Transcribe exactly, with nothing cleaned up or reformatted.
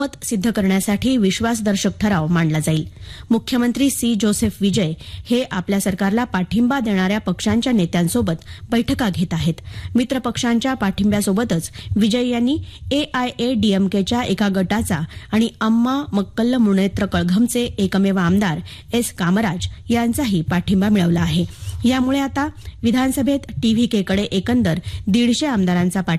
मत सिद्ध करण्यासाठी विश्वासदर्शक ठराव मांडला जाईल. मुख्यमंत्री सी जोसेफ विजय हे आपल्या सरकारला पाठिंबा देणाऱ्या पक्षांच्या नेत्यांसोबत बैठका घेत आहेत. मित्रपक्षांच्या पाठिंब्यासोबतच विजय यांनी एआयएडीएमकेच्या एका गटाचा आणि अम्मा मक्कल मुनेत्र कळघमचे एकमेव आमदार एस कामराज यांचाही पाठिंबा मिळवला आहे. यामुळे आता विधानसभेत टीव्हीकेकडे एकंदर दीडशे आमदारांचा पाठिंबा